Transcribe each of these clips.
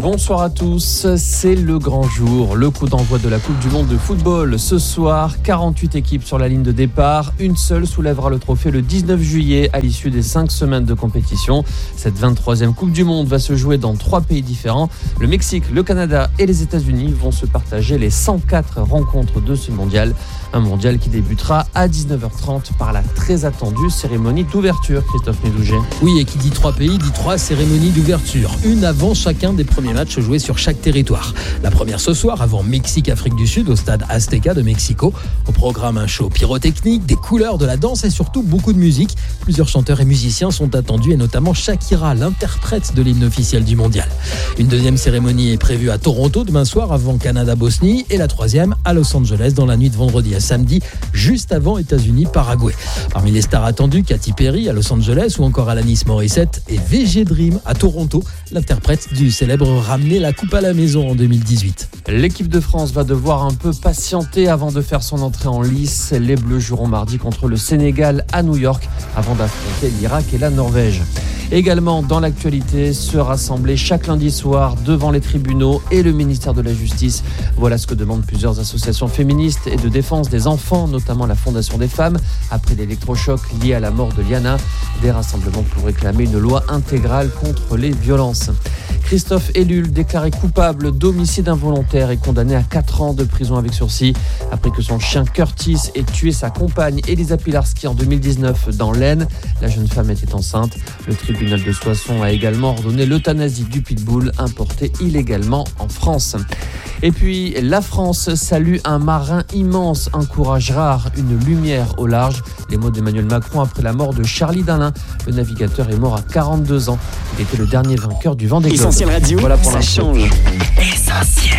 Bonsoir à tous, c'est le grand jour, le coup d'envoi de la Coupe du Monde de football. Ce soir, 48 équipes sur la ligne de départ, une seule soulèvera le trophée le 19 juillet à l'issue des 5 semaines de compétition. Cette 23e Coupe du Monde va se jouer dans 3 pays différents. Le Mexique, le Canada et les États-Unis vont se partager les 104 rencontres de ce mondial. Un mondial qui débutera à 19h30 par la très attendue cérémonie d'ouverture, Christophe Médouget. Oui, et qui dit 3 pays dit 3 cérémonies d'ouverture. Une avant chacun des premiers matchs joués sur chaque territoire. La première ce soir, avant Mexique-Afrique du Sud, au stade Azteca de Mexico. Au programme, un show pyrotechnique, des couleurs, de la danse et surtout beaucoup de musique. Plusieurs chanteurs et musiciens sont attendus et notamment Shakira, l'interprète de l'hymne officiel du mondial. Une deuxième cérémonie est prévue à Toronto demain soir avant Canada-Bosnie et la troisième à Los Angeles dans la nuit de vendredi à samedi, juste avant États-Unis-Paraguay. Parmi les stars attendues, Katy Perry à Los Angeles ou encore Alanis Morissette et VG Dream à Toronto, l'interprète du célèbre Ramener la coupe à la maison en 2018. L'équipe de France va devoir un peu patienter avant de faire son entrée en lice. Les Bleus joueront mardi contre le Sénégal à New York avant d'affronter l'Irak et la Norvège. Également dans l'actualité, se rassembler chaque lundi soir devant les tribunaux et le ministère de la Justice. Voilà ce que demandent plusieurs associations féministes et de défense des enfants, notamment la Fondation des femmes, après l'électrochoc lié à la mort de Liana. Des rassemblements pour réclamer une loi intégrale contre les violences. Christophe Ellul, déclaré coupable d'homicide involontaire et condamné à 4 ans de prison avec sursis après que son chien Curtis ait tué sa compagne Elisa Pilarski en 2019 dans l'Aisne. La jeune femme était enceinte. Le tribunal de Soissons a également ordonné l'euthanasie du pitbull importé illégalement en France. Et puis, la France salue un marin immense, un courage rare, une lumière au large. Les mots d'Emmanuel Macron après la mort de Charlie Dalin. Le navigateur est mort à 42 ans. Il était le dernier vainqueur du Vendée Globe. Essentiel Radio, voilà pour ça l'instant. change. Essentiel.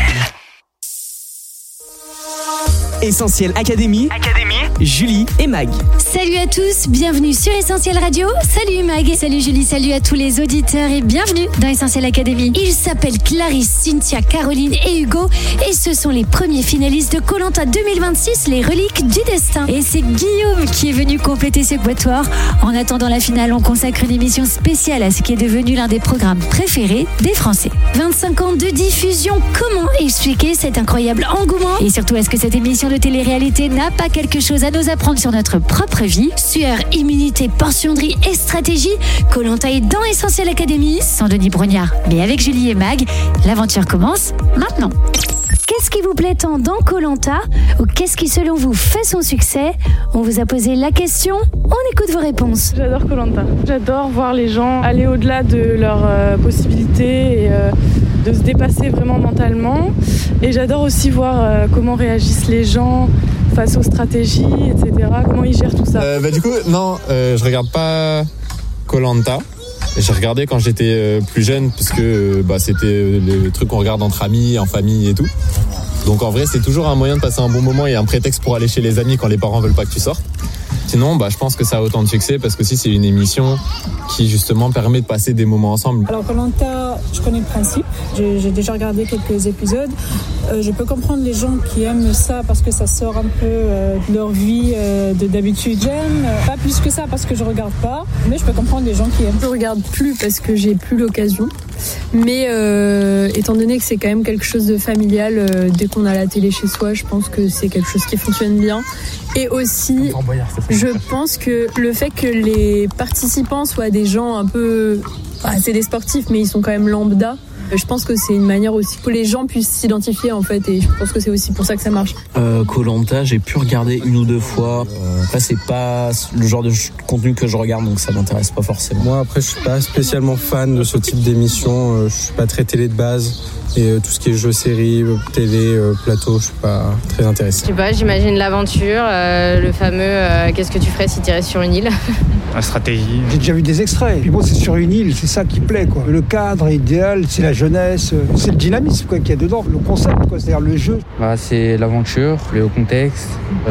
Essentiel Académie, Julie et Mag. Salut à tous, bienvenue sur Essentiel Radio. Salut Mag, salut Julie, salut à tous les auditeurs et bienvenue dans Essentiel Académie. Ils s'appellent Clarisse, Cynthia, Caroline et Hugo et ce sont les premiers finalistes de Koh-Lanta 2026, les reliques du destin. Et c'est Guillaume qui est venu compléter ce quatuor. En attendant la finale, on consacre une émission spéciale à ce qui est devenu l'un des programmes préférés des Français. 25 ans de diffusion, comment expliquer cet incroyable engouement? Et surtout, est-ce que cette émission de télé-réalité n'a pas quelque chose à nous apprendre sur notre propre vie? Sueur, immunité, portionnerie et stratégie, Koh-Lanta est dans Essentiel Académie, sans Denis Brognard, mais avec Julie et Mag. L'aventure commence maintenant. Qu'est-ce qui vous plaît tant dans Koh-Lanta ou qu'est-ce qui selon vous fait son succès? On vous a posé la question, on écoute vos réponses. J'adore Koh-Lanta. J'adore voir les gens aller au-delà de leurs possibilités et de se dépasser vraiment mentalement. Et j'adore aussi voir comment réagissent les gens face aux stratégies, etc. Comment ils gèrent tout ça. Du coup, non, je regarde pas Koh-Lanta. J'ai regardé quand j'étais plus jeune parce que c'était le truc qu'on regarde entre amis, en famille et tout. Donc en vrai, c'est toujours un moyen de passer un bon moment et un prétexte pour aller chez les amis quand les parents veulent pas que tu sortes. Sinon, je pense que ça a autant de succès parce que c'est une émission qui justement permet de passer des moments ensemble. Alors Koh-Lanta, je connais le principe. J'ai déjà regardé quelques épisodes. Je peux comprendre les gens qui aiment ça parce que ça sort un peu de leur vie d'habitude. J'aime pas plus que ça parce que je regarde pas, mais je peux comprendre les gens qui aiment. Je regarde plus parce que j'ai plus l'occasion. Mais étant donné que c'est quand même quelque chose de familial, dès qu'on a la télé chez soi, je pense que c'est quelque chose qui fonctionne bien. Et aussi, je pense que le fait que les participants soient des gens un peu... c'est des sportifs, mais ils sont quand même lambda. Je pense que c'est une manière aussi que les gens puissent s'identifier en fait, et je pense que c'est aussi pour ça que ça marche. Koh-Lanta, j'ai pu regarder 1 ou 2 fois. Après, c'est pas le genre de contenu que je regarde, donc ça m'intéresse pas forcément. Moi, après, je suis pas spécialement fan de ce type d'émission. Je suis pas très télé de base. Et tout ce qui est jeux, séries, télé, plateau, je suis pas très intéressé. Je sais pas, j'imagine l'aventure, le fameux qu'est-ce que tu ferais si tu irais sur une île? La stratégie. J'ai déjà vu des extraits. Puis bon, c'est sur une île, c'est ça qui plaît, quoi. Le cadre est idéal, c'est la jeunesse, c'est le dynamisme qu'il y a dedans, le concept, c'est-à-dire le jeu. C'est l'aventure, le haut contexte.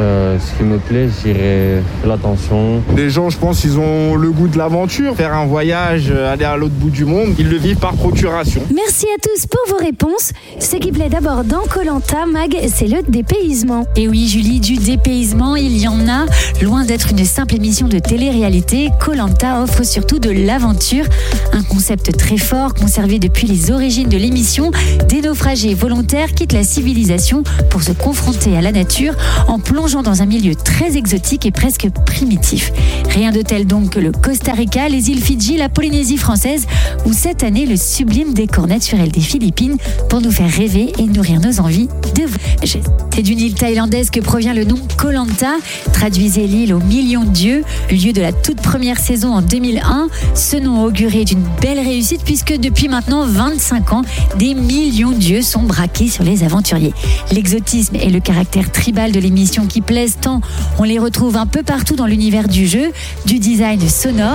Ce qui me plaît, je dirais l'attention. Les gens, je pense, ils ont le goût de l'aventure. Faire un voyage, aller à l'autre bout du monde, ils le vivent par procuration. Merci à tous pour vos réponses. réponse. Ce qui plaît d'abord dans Koh-Lanta, Mag, c'est le dépaysement. Et oui, Julie, du dépaysement, il y en a. Loin d'être une simple émission de télé-réalité, Koh-Lanta offre surtout de l'aventure. Un concept très fort, conservé depuis les origines de l'émission. Des naufragés volontaires quittent la civilisation pour se confronter à la nature en plongeant dans un milieu très exotique et presque primitif. Rien de tel donc que le Costa Rica, les îles Fidji, la Polynésie française ou cette année le sublime décor naturel des Philippines pour nous faire rêver et nourrir nos envies de voyager. C'est d'une île thaïlandaise que provient le nom Koh-Lanta. Traduisez l'île aux millions de dieux, lieu de la toute première saison en 2001. Ce nom augurait d'une belle réussite puisque depuis maintenant 25 ans, des millions de dieux sont braqués sur les aventuriers. L'exotisme et le caractère tribal de l'émission qui plaisent tant, on les retrouve un peu partout dans l'univers du jeu, du design sonore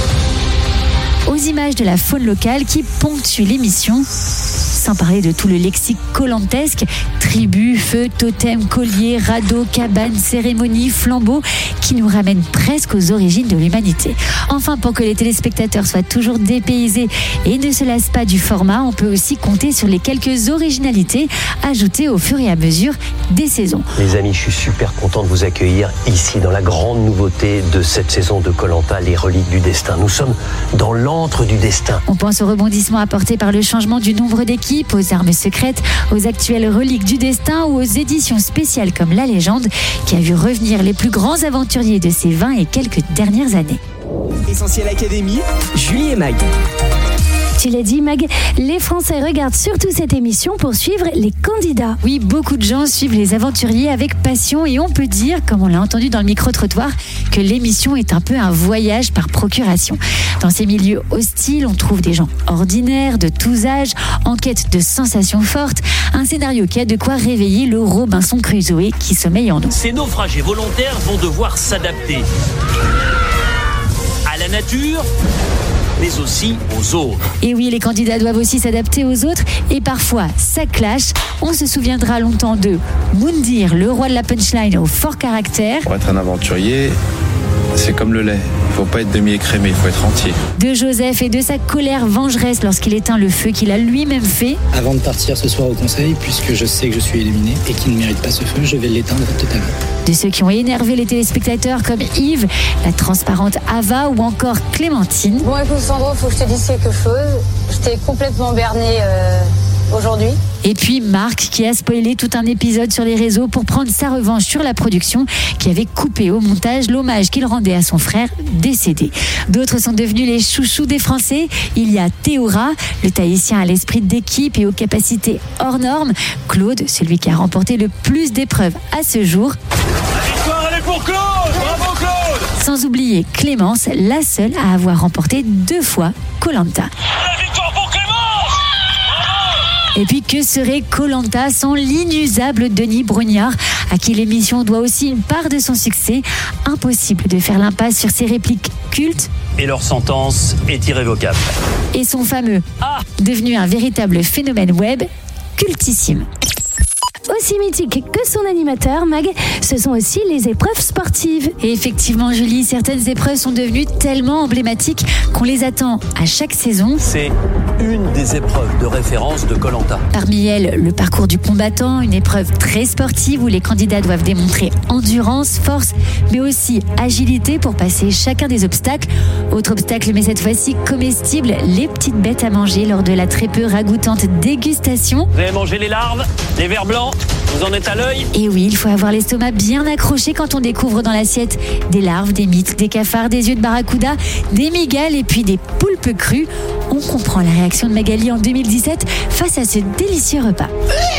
aux images de la faune locale qui ponctue l'émission, sans parler de tout le lexique koh-lantesque, tribus, feux, totems, colliers, radeaux, cabanes, cérémonies, flambeaux, qui nous ramènent presque aux origines de l'humanité. Enfin, pour que les téléspectateurs soient toujours dépaysés et ne se lassent pas du format, on peut aussi compter sur les quelques originalités ajoutées au fur et à mesure des saisons. Les amis, je suis super content de vous accueillir ici dans la grande nouveauté de cette saison de Koh-Lanta, les reliques du destin. Nous sommes dans l'antre du destin. On pense aux rebondissements apportés par le changement du nombre d'équipes, aux armes secrètes, aux actuelles reliques du destin ou aux éditions spéciales comme La Légende, qui a vu revenir les plus grands aventuriers de ces 20 et quelques dernières années. Essentiel Académie, Julie et Mag. Tu l'as dit, Mag, les Français regardent surtout cette émission pour suivre les candidats. Oui, beaucoup de gens suivent les aventuriers avec passion et on peut dire, comme on l'a entendu dans le micro-trottoir, que l'émission est un peu un voyage par procuration. Dans ces milieux hostiles, on trouve des gens ordinaires, de tous âges, en quête de sensations fortes, un scénario qui a de quoi réveiller le Robinson Crusoe qui sommeille en nous. Ces naufragés volontaires vont devoir s'adapter à la nature, mais aussi aux autres. Et oui, les candidats doivent aussi s'adapter aux autres et parfois ça clash. On se souviendra longtemps de Moundir, le roi de la punchline au fort caractère. Pour être un aventurier, c'est comme le lait. Il ne faut pas être demi-écrémé, il faut être entier. De Joseph et de sa colère vengeresse lorsqu'il éteint le feu qu'il a lui-même fait. Avant de partir ce soir au conseil, puisque je sais que je suis éliminé et qu'il ne mérite pas ce feu, je vais l'éteindre totalement. De ceux qui ont énervé les téléspectateurs comme Yves, la transparente Ava ou encore Clémentine. Bon écoute Sandro, faut que je te dise quelque chose. Je t'ai complètement berné aujourd'hui. Et puis Marc qui a spoilé tout un épisode sur les réseaux pour prendre sa revanche sur la production qui avait coupé au montage l'hommage qu'il rendait à son frère décédé. D'autres sont devenus les chouchous des Français. Il y a Théora, le Tahitien à l'esprit d'équipe et aux capacités hors normes. Claude, celui qui a remporté le plus d'épreuves à ce jour. La victoire, elle est pour Claude! Bravo Claude! Sans oublier Clémence, la seule à avoir remporté 2 fois Koh-Lanta. La victoire pour Clémence! Et puis que serait Koh-Lanta sans l'inusable Denis Brognard, à qui l'émission doit aussi une part de son succès. Impossible de faire l'impasse sur ses répliques cultes. Et leur sentence est irrévocable. Et son fameux « Ah !» devenu un véritable phénomène web cultissime. Aussi mythique que son animateur, Mag, ce sont aussi les épreuves sportives. Et effectivement, Julie, certaines épreuves sont devenues tellement emblématiques qu'on les attend à chaque saison. C'est une des épreuves de référence de Koh-Lanta. Parmi elles, le parcours du combattant, une épreuve très sportive où les candidats doivent démontrer endurance, force, mais aussi agilité pour passer chacun des obstacles. Autre obstacle, mais cette fois-ci comestible, les petites bêtes à manger lors de la très peu ragoûtante dégustation. Vous avez mangé les larves, les vers blancs? Vous en êtes à l'œil? Et oui, il faut avoir l'estomac bien accroché quand on découvre dans l'assiette des larves, des mythes, des cafards, des yeux de barracuda, des migales et puis des poulpes crues. On comprend la réaction de Magali en 2017 face à ce délicieux repas.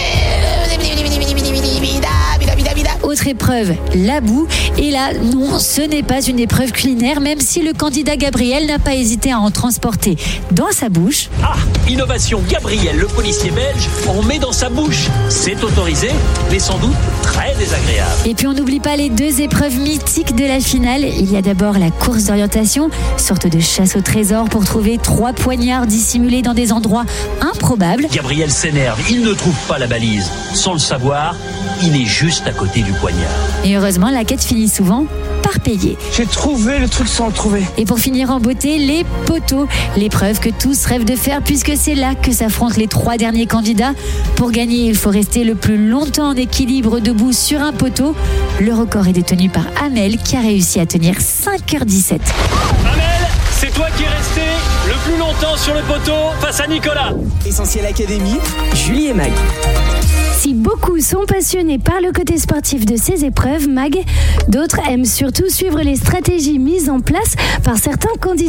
Autre épreuve, la boue. Et là, non, ce n'est pas une épreuve culinaire, même si le candidat Gabriel n'a pas hésité à en transporter dans sa bouche. Ah, innovation, Gabriel, le policier belge, en met dans sa bouche. C'est autorisé, mais sans doute très désagréable. Et puis on n'oublie pas les 2 épreuves mythiques de la finale. Il y a d'abord la course d'orientation, sorte de chasse au trésor pour trouver 3 poignards dissimulés dans des endroits improbables. Gabriel s'énerve, il ne trouve pas la balise. Sans le savoir, il est juste à côté du poignard. Et heureusement, la quête finit souvent par payer. J'ai trouvé le truc sans le trouver. Et pour finir en beauté, les poteaux. L'épreuve que tous rêvent de faire puisque c'est là que s'affrontent les 3 derniers candidats. Pour gagner, il faut rester le plus longtemps en équilibre debout sur un poteau. Le record est détenu par Amel qui a réussi à tenir 5h17. Amel, c'est toi qui es resté le plus longtemps sur le poteau face à Nicolas. Essentiel Académie, Julie et Mag. Si beaucoup sont passionnés par le côté sportif de ces épreuves, Mag, d'autres aiment surtout suivre les stratégies mises en place par certains candidats.